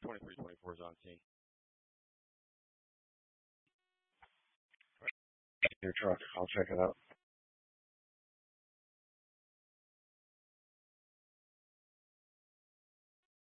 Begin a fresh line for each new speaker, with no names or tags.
23-24 is on scene.
Your truck. I'll check it out.